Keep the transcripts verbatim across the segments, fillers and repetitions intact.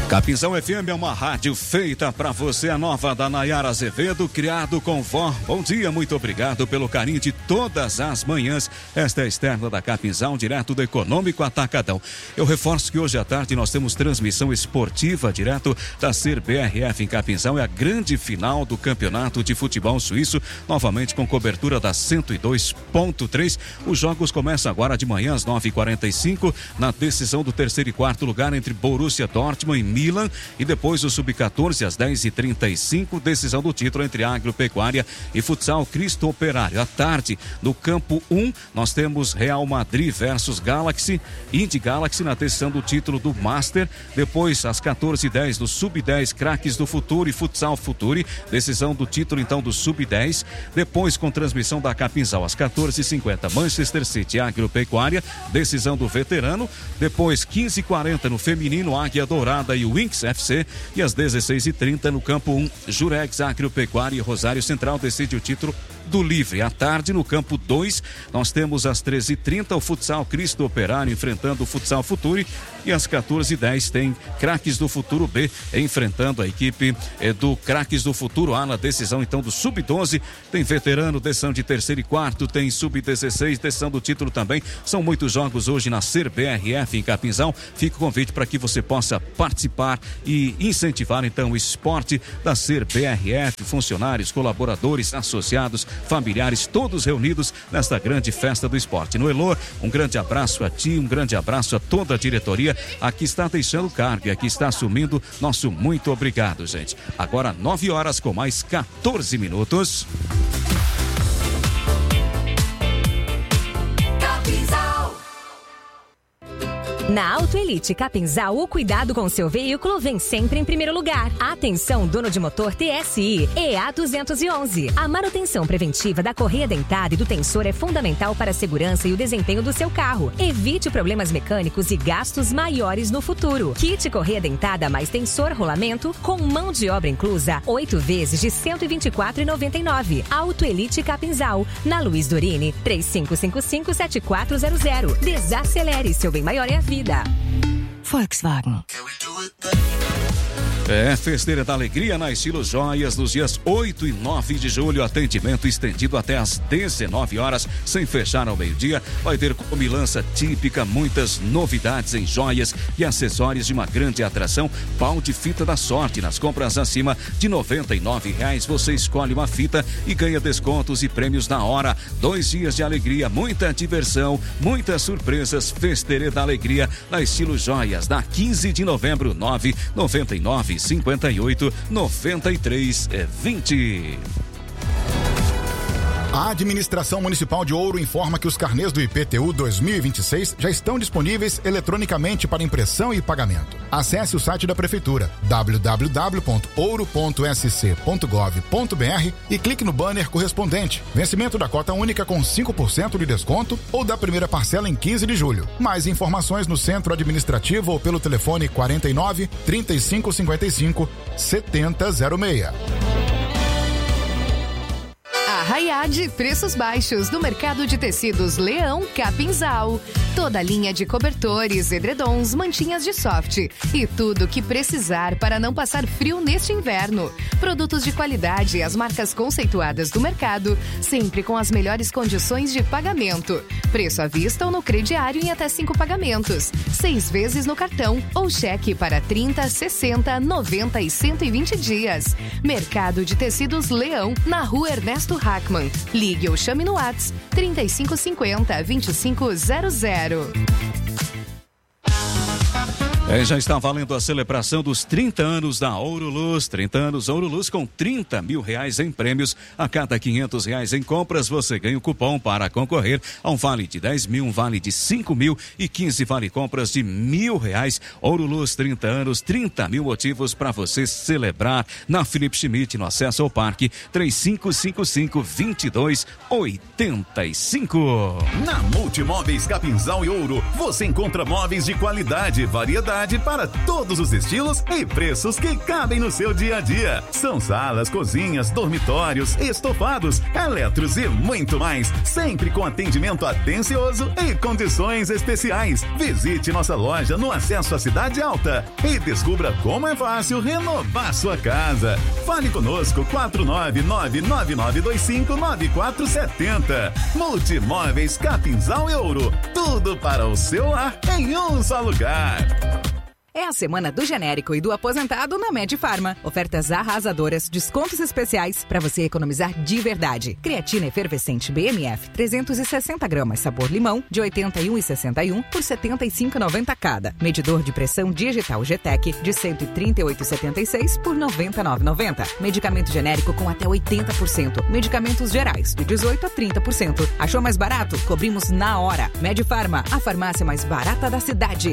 Capinzão F M é uma rádio feita pra você, a nova da Nayara Azevedo, criado com vó. Bom dia, muito obrigado pelo carinho de todas as manhãs. Esta é a externa da Capinzão, direto do Econômico Atacadão. Eu reforço que hoje à tarde nós temos transmissão esportiva direto da C B R F em Capinzão. É a grande final do Campeonato de Futebol Suíço, novamente com cobertura da cento e dois ponto três. Os jogos começam agora de manhã às nove e quarenta e cinco, na decisão do terceiro e quarto lugar entre Borussia Dortmund e Milan, e depois o sub quatorze às dez e trinta e cinco, decisão do título entre Agropecuária e Futsal Cristo Operário. À tarde, no campo um, nós temos Real Madrid versus Galaxy, Indy Galaxy na decisão do título do Master. Depois, às quatorze e dez, no sub dez, Craques do Futuro e Futsal Futuri, decisão do título então do sub dez. Depois, com transmissão da Capinzal, às quatorze e cinquenta, Manchester City Agropecuária, decisão do veterano. Depois, quinze e quarenta, no feminino, Águia Dourada e Winx F C, e às dezesseis e trinta no campo um, Jurex Agropecuária e Rosário Central decide o título do Livre. À tarde, no campo dois, nós temos às treze e trinta o Futsal Cristo Operário enfrentando o Futsal Futuri, e às quatorze e dez tem Craques do Futuro B enfrentando a equipe eh, do Craques do Futuro A na decisão então do sub doze. Tem veterano, decisão de terceiro e quarto, tem sub dezesseis, decisão do título também. São muitos jogos hoje na C B R F em Capinzão. Fica o convite para que você possa participar e incentivar então o esporte da C B R F, funcionários, colaboradores, associados, familiares, todos reunidos nesta grande festa do esporte. No Elor, um grande abraço a ti, um grande abraço a toda a diretoria. Aqui está deixando o cargo e aqui está assumindo nosso muito obrigado, gente. Agora nove horas com mais quatorze minutos. Na Auto Elite Capinzal, o cuidado com seu veículo vem sempre em primeiro lugar. Atenção, dono de motor T S I E A duzentos e onze. A manutenção preventiva da correia dentada e do tensor é fundamental para a segurança e o desempenho do seu carro. Evite problemas mecânicos e gastos maiores no futuro. Kit correia dentada mais tensor rolamento com mão de obra inclusa, oito vezes de cento e vinte e quatro reais e noventa e nove centavos. Auto Elite Capinzal, na Luiz Dorini, três cinco cinco cinco, sete quatro zero zero. Desacelere, seu bem maior é a vida. Volkswagen. É, Festeira da Alegria na Estilo Joias, nos dias oito e nove de julho, atendimento estendido até às dezenove horas, sem fechar ao meio-dia. Vai ter comilança típica, muitas novidades em joias e acessórios de uma grande atração. Pau de fita da sorte, nas compras acima de noventa e nove reais, você escolhe uma fita e ganha descontos e prêmios na hora. Dois dias de alegria, muita diversão, muitas surpresas. Festeira da Alegria na Estilo Joias, na quinze de novembro, nove nove nove cinquenta e oito, noventa e três, vinte. A Administração Municipal de Ouro informa que os carnês do I P T U dois mil e vinte e seis já estão disponíveis eletronicamente para impressão e pagamento. Acesse o site da Prefeitura, w w w ponto ouro ponto s c ponto gov ponto b r, e clique no banner correspondente. Vencimento da cota única com cinco por cento de desconto ou da primeira parcela em quinze de julho. Mais informações no Centro Administrativo ou pelo telefone quarenta e nove, trinta e cinco, cinquenta e cinco, setenta zero seis. Arraiá de preços baixos no mercado de tecidos Leão Capinzal. Toda a linha de cobertores, edredons, mantinhas de soft e tudo o que precisar para não passar frio neste inverno. Produtos de qualidade e as marcas conceituadas do mercado, sempre com as melhores condições de pagamento. Preço à vista ou no crediário em até cinco pagamentos. Seis vezes no cartão ou cheque para trinta, sessenta, noventa e cento e vinte dias. Mercado de tecidos Leão, na rua Ernesto Hackman. Ligue ou chame no WhatsApp trinta e cinco cinquenta, vinte e cinco zero zero. É, já está valendo a celebração dos trinta anos da Ouro Luz. trinta anos Ouro Luz com trinta mil reais em prêmios. A cada quinhentos reais em compras, você ganha o cupom para concorrer a um vale de dez mil, um vale de cinco mil e quinze vale compras de mil reais. Ouro Luz, trinta anos, trinta mil motivos para você celebrar. Na Felipe Schmidt, no acesso ao parque, três cinco cinco cinco, dois dois oito cinco. Na Multimóveis Capinzal e Ouro, você encontra móveis de qualidade, variedade variedade para todos os estilos e preços que cabem no seu dia a dia. São salas, cozinhas, dormitórios, estofados, eletros e muito mais, sempre com atendimento atencioso e condições especiais. Visite nossa loja no acesso à Cidade Alta e descubra como é fácil renovar sua casa. Fale conosco quatro nove nove nove nove dois cinco nove quatro sete zero. Multimóveis Capinzal e Ouro. Tudo para o seu lar em um só lugar. É a semana do genérico e do aposentado na Medifarma. Ofertas arrasadoras, descontos especiais para você economizar de verdade. Creatina efervescente B M F trezentos e sessenta gramas sabor limão de oitenta e um reais e sessenta e um por setenta e cinco reais e noventa centavos cada. Medidor de pressão digital G T E C de cento e trinta e oito reais e setenta e seis por noventa e nove reais e noventa centavos. Medicamento genérico com até oitenta por cento. Medicamentos gerais de dezoito a trinta por cento. Achou mais barato? Cobrimos na hora. Medifarma, a farmácia mais barata da cidade.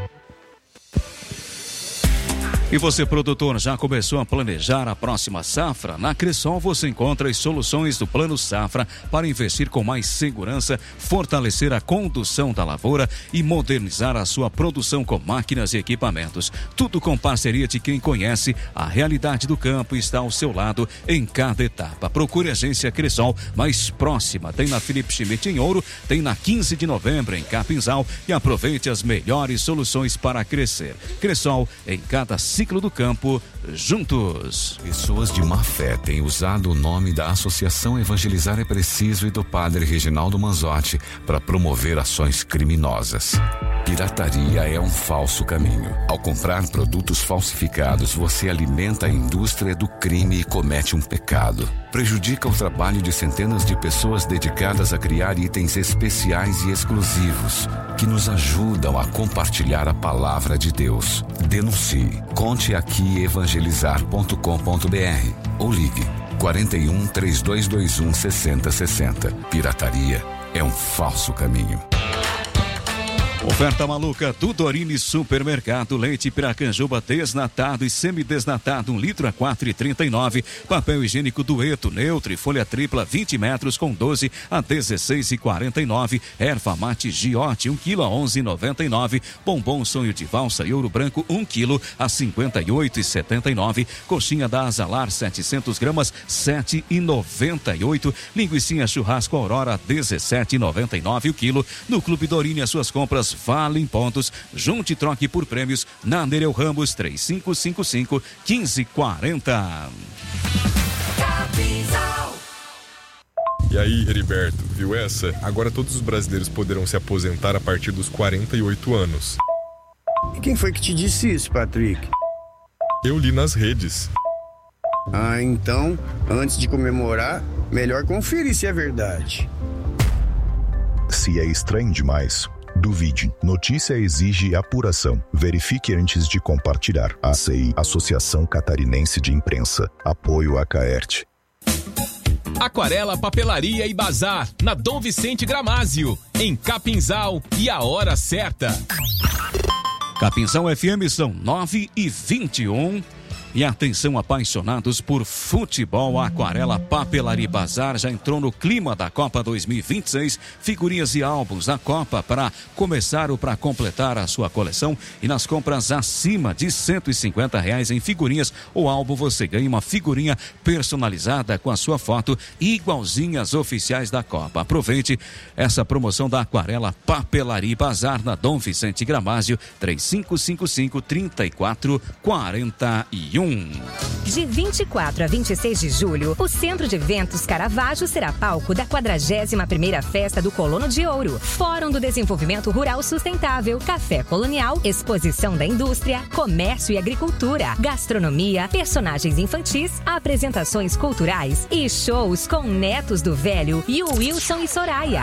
E você, produtor, já começou a planejar a próxima safra? Na Cressol você encontra as soluções do Plano Safra para investir com mais segurança, fortalecer a condução da lavoura e modernizar a sua produção com máquinas e equipamentos. Tudo com parceria de quem conhece a realidade do campo e está ao seu lado em cada etapa. Procure a agência Cressol mais próxima. Tem na Felipe Schmidt em Ouro, tem na quinze de novembro em Capinzal e aproveite as melhores soluções para crescer. Cressol em cada ciclo do campo, juntos. Pessoas de má fé têm usado o nome da Associação Evangelizar é Preciso e do Padre Reginaldo Manzotti para promover ações criminosas. Pirataria é um falso caminho. Ao comprar produtos falsificados, você alimenta a indústria do crime e comete um pecado. Prejudica o trabalho de centenas de pessoas dedicadas a criar itens especiais e exclusivos que nos ajudam a compartilhar a palavra de Deus. Denuncie. Conte aqui evangelizar ponto com ponto br ou ligue quarenta e um, três dois dois um, sessenta sessenta. Pirataria é um falso caminho. Oferta maluca do Dorine Supermercado. Leite Piracanjuba desnatado e semidesnatado, um litro a quatro reais e trinta e nove centavos. Papel higiênico Dueto, neutro e folha tripla, vinte metros com doze a dezesseis reais e quarenta e nove centavos. Erva mate Giote, um quilo a onze reais e noventa e nove centavos. Bombom Sonho de Valsa e Ouro Branco, um quilo a cinquenta e oito reais e setenta e nove centavos. Coxinha da Azalar, setecentas gramas, sete reais e noventa e oito centavos. Linguicinha Churrasco Aurora, dezessete reais e noventa e nove centavos o quilo. No Clube Dorine, as suas compras valem pontos. Junte e troque por prêmios na Nereu Ramos, três cinco cinco cinco, um cinco quatro zero. E aí, Heriberto, viu essa? Agora todos os brasileiros poderão se aposentar a partir dos quarenta e oito anos. E quem foi que te disse isso, Patrick? Eu li nas redes. Ah, então, antes de comemorar, melhor conferir se é verdade. Se é estranho demais, duvide. Notícia exige apuração. Verifique antes de compartilhar. A C I, Associação Catarinense de Imprensa. Apoio a Caerte. Aquarela, Papelaria e Bazar, na Dom Vicente Gramásio, em Capinzal, e a hora certa. Capinzal F M são nove e vinte e um. E atenção, apaixonados por futebol, a Aquarela, Papelaria e Bazar já entrou no clima da Copa dois mil e vinte e seis. Figurinhas e álbuns da Copa para começar ou para completar a sua coleção. E nas compras acima de cento e cinquenta reais em figurinhas ou álbum, você ganha uma figurinha personalizada com a sua foto igualzinha às oficiais da Copa. Aproveite essa promoção da Aquarela, Papelaria e Bazar na Dom Vicente Gramásio, três cinco cinco cinco, três quatro quatro um. De vinte e quatro a vinte e seis de julho, o Centro de Eventos Caravaggio será palco da quadragésima primeira Festa do Colono de Ouro, Fórum do Desenvolvimento Rural Sustentável, Café Colonial, Exposição da Indústria, Comércio e Agricultura, Gastronomia, personagens infantis, apresentações culturais e shows com Netos do Velho e o Wilson e Soraya.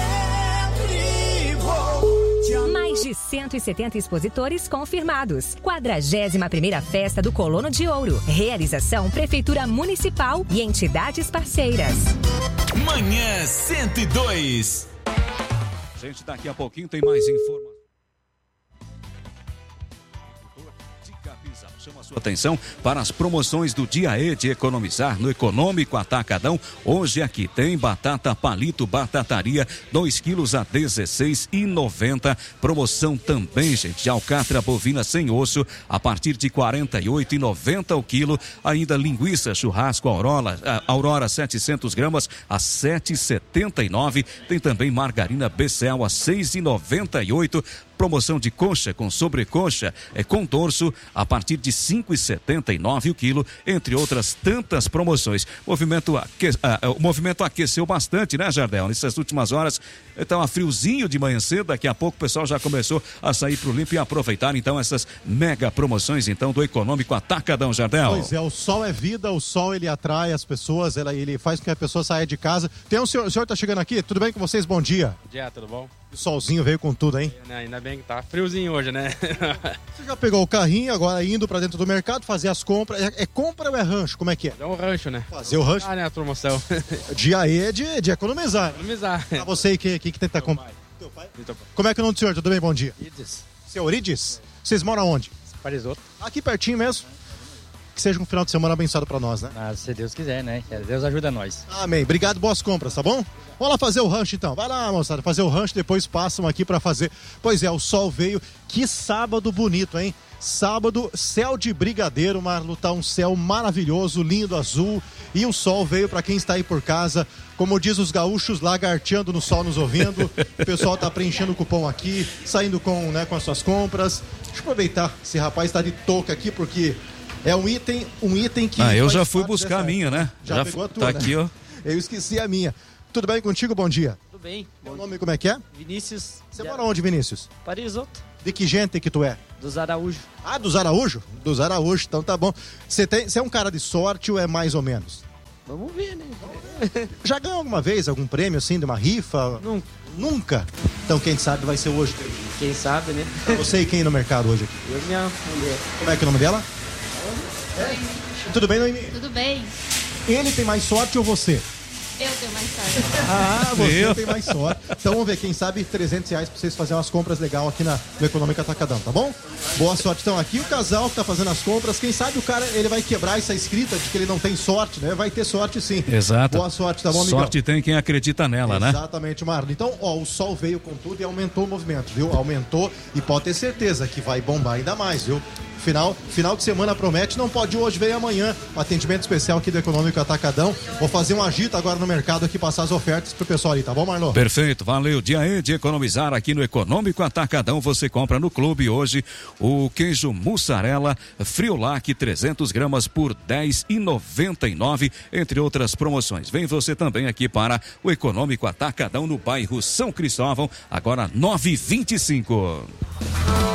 Mais de cento e setenta expositores confirmados. quadragésima primeira Festa do Colono de Ouro. Realização Prefeitura Municipal e entidades parceiras. Manhã cento e dois. Gente, daqui a pouquinho tem mais informações. De Capinzal. Chama a sua atenção para as promoções do dia E de economizar no Econômico Atacadão. Hoje aqui tem batata palito batataria, dois quilos a dezesseis reais e noventa centavos. Promoção também, gente, de alcatra bovina sem osso a partir de quarenta e oito reais e noventa centavos o quilo. Ainda linguiça churrasco Aurora, Aurora setecentos gramas a sete reais e setenta e nove centavos. Tem também margarina Becel a seis reais e noventa e oito centavos. Promoção de coxa com sobrecoxa é com dorso a partir de cinco reais e setenta e nove centavos o quilo, entre outras tantas promoções. Movimento aque... ah, o movimento aqueceu bastante, né, Jardel? Nessas últimas horas estava friozinho de manhã cedo, daqui a pouco o pessoal já começou a sair pro limpo e aproveitar então essas mega promoções então do Econômico Atacadão, Jardel. Pois é, o sol é vida, o sol ele atrai as pessoas, ela, ele faz com que a pessoa saia de casa. Tem um senhor, o senhor tá chegando aqui, tudo bem com vocês? Bom dia. Bom dia, tudo bom? O solzinho veio com tudo, hein? Ainda bem que tá friozinho hoje, né? Você já pegou o carrinho, agora indo pra dentro do mercado, fazer as compras. É, é compra ou é rancho? Como é que é? É um rancho, né? Fazer o rancho? Ah, né, a promoção. Dia E é de, de economizar. Economizar. Pra você que, que, que tenta comprar. Teu pai? Teu pai? Como é que é o nome do senhor? Tudo bem? Bom dia. Ides. Seu Eurides? Vocês moram onde? Parisoto. Aqui pertinho mesmo. Que seja um final de semana abençoado pra nós, né? Ah, se Deus quiser, né? Deus ajuda nós. Amém. Obrigado, boas compras, tá bom? Vamos lá fazer o rancho então. Vai lá, moçada, fazer o rancho, depois passam aqui pra fazer. Pois é, o sol veio. Que sábado bonito, hein? Sábado, céu de brigadeiro, Marlo, tá um céu maravilhoso, lindo, azul. E o sol veio pra quem está aí por casa. Como diz os gaúchos, lagarteando no sol nos ouvindo. O pessoal tá preenchendo o cupom aqui, saindo com, né, com as suas compras. Deixa eu aproveitar, esse rapaz tá de touca aqui, porque é um item, um item que... Ah, eu já fui buscar a minha, né? Já, já pegou a tua, tá né? Aqui, ó. Eu esqueci a minha. Tudo bem contigo? Bom dia. Tudo bem. Meu nome como é que é? Vinícius. Você mora onde, Vinícius? Parisoto. De que gente que tu é? Dos Araújo. Ah, dos Araújo? Dos Araújo, então tá bom. Você tem, você é um cara de sorte ou é mais ou menos? Vamos ver, né? Já ganhou alguma vez algum prêmio assim, de uma rifa? Nunca. Nunca? Então quem sabe vai ser hoje. Quem sabe, né? Você e quem no mercado hoje aqui? Eu e minha mulher. Como é que é o nome dela? É. Tudo bem, Noemi? Tudo bem. Ele tem mais sorte ou você? Eu tenho mais sorte. Ah, você eu. tem mais sorte. Então vamos ver, quem sabe trezentos reais pra vocês fazerem umas compras legais aqui na, no Econômico Atacadão, tá bom? Boa sorte. Então aqui o casal que tá fazendo as compras, quem sabe o cara ele vai quebrar essa escrita de que ele não tem sorte, né? Vai ter sorte sim. Exato. Boa sorte, tá bom, amigão? Sorte tem quem acredita nela, né? Exatamente, Marlon. Então, ó, o sol veio com tudo e aumentou o movimento, viu? Aumentou e pode ter certeza que vai bombar ainda mais, viu? Final, final de semana promete, não pode hoje, vem amanhã. Um atendimento especial aqui do Econômico Atacadão. Vou fazer um agito agora no mercado aqui, passar as ofertas pro pessoal ali, tá bom, Marlon? Perfeito, valeu. Dia E de economizar aqui no Econômico Atacadão. Você compra no clube hoje o queijo mussarela Friolac trezentos gramas por dez reais e noventa e nove centavos, entre outras promoções. Vem você também aqui para o Econômico Atacadão no bairro São Cristóvão, agora nove e vinte e cinco.